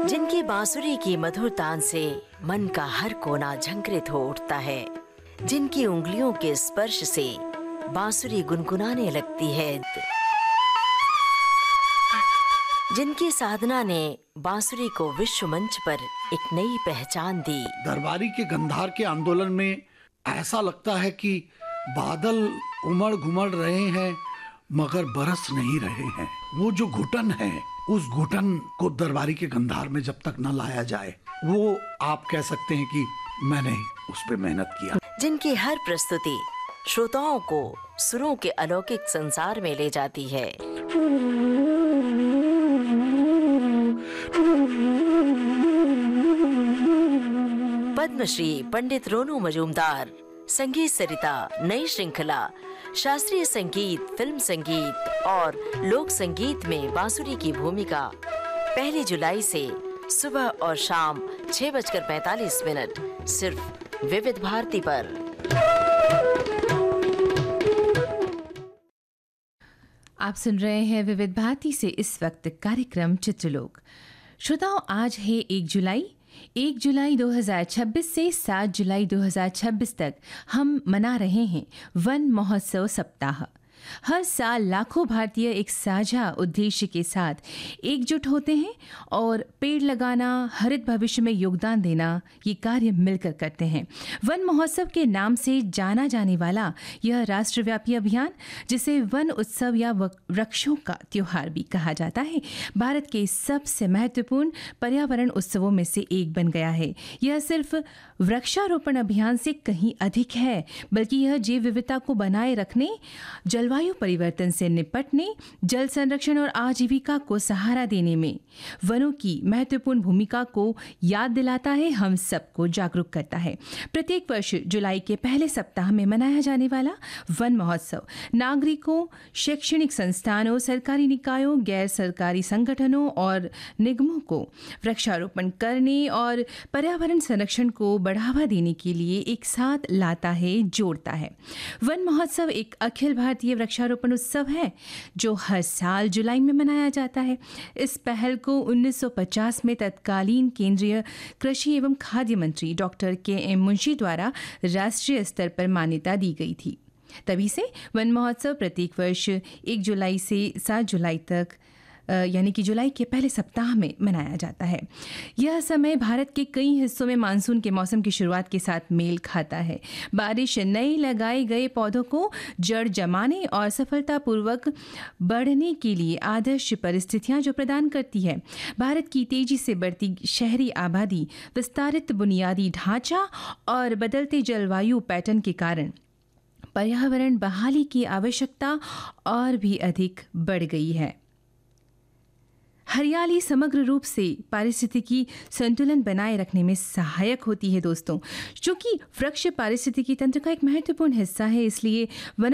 जिनकी बांसुरी की मधुर तान से मन का हर कोना झंकृत हो उठता है, जिनकी उंगलियों के स्पर्श से बांसुरी गुनगुनाने लगती है, जिनकी साधना ने बांसुरी को विश्व मंच पर एक नई पहचान दी। दरबारी के गंधार के आंदोलन में ऐसा लगता है कि बादल उमड़ घुमड़ रहे हैं मगर बरस नहीं रहे हैं। वो जो घुटन है, उस घुटन को दरबारी के गंधार में जब तक न लाया जाए, वो आप कह सकते हैं कि मैंने उस पे मेहनत किया। जिनकी हर प्रस्तुति श्रोताओं को सुरों के अलौकिक संसार में ले जाती है। पद्मश्री पंडित रोनू मजूमदार, संगीत सरिता नई श्रृंखला, शास्त्रीय संगीत, फिल्म संगीत और लोक संगीत में बांसुरी की भूमिका 1 जुलाई से सुबह और शाम 6:45 सिर्फ विविध भारती पर। आप सुन रहे हैं विविध भारती से इस वक्त कार्यक्रम चित्रलोक। श्रोताओं, आज है 1 जुलाई 2026 से 7 जुलाई 2026 तक हम मना रहे हैं वन महोत्सव सप्ताह। हर साल लाखों भारतीय एक साझा उद्देश्य के साथ एकजुट होते हैं और पेड़ लगाना, हरित भविष्य में योगदान देना, ये कार्य मिलकर करते हैं। वन महोत्सव के नाम से जाना जाने वाला यह राष्ट्रव्यापी अभियान, जिसे वन उत्सव या वृक्षों का त्योहार भी कहा जाता है, भारत के सबसे महत्वपूर्ण पर्यावरण उत्सवों में से एक बन गया है। यह सिर्फ वृक्षारोपण अभियान से कहीं अधिक है, बल्कि यह जैव विविधता को बनाए रखने, जलवायु परिवर्तन से निपटने, जल संरक्षण और आजीविका को सहारा देने में वनों की महत्वपूर्ण भूमिका को याद दिलाता है, हम सबको जागरूक करता है। प्रत्येक वर्ष जुलाई के पहले सप्ताह में मनाया जाने वाला वन महोत्सव नागरिकों, शैक्षणिक संस्थानों, सरकारी निकायों, गैर सरकारी संगठनों और निगमों को वृक्षारोपण करने और पर्यावरण संरक्षण को बढ़ावा देने के लिए एक साथ लाता है, जोड़ता है। वन महोत्सव एक अखिल भारतीय वृक्षारोपण उत्सव है जो हर साल जुलाई में मनाया जाता है। इस पहल को 1950 में तत्कालीन केंद्रीय कृषि एवं खाद्य मंत्री डॉक्टर के.एम. मुंशी द्वारा राष्ट्रीय स्तर पर मान्यता दी गई थी। तभी से वन महोत्सव प्रत्येक वर्ष 1 जुलाई से 7 जुलाई तक यानी कि जुलाई के पहले सप्ताह में मनाया जाता है। यह समय भारत के कई हिस्सों में मानसून के मौसम की शुरुआत के साथ मेल खाता है। बारिश नए लगाए गए पौधों को जड़ जमाने और सफलतापूर्वक बढ़ने के लिए आदर्श परिस्थितियां जो प्रदान करती है। भारत की तेजी से बढ़ती शहरी आबादी, विस्तारित बुनियादी ढांचा और बदलते जलवायु पैटर्न के कारण पर्यावरण बहाली की आवश्यकता और भी अधिक बढ़ गई है। हरियाली समग्र रूप से पारिस्थितिकी संतुलन बनाए रखने में सहायक होती है दोस्तों। चूंकि वृक्ष पारिस्थितिकी तंत्र का एक महत्वपूर्ण हिस्सा है, इसलिए वन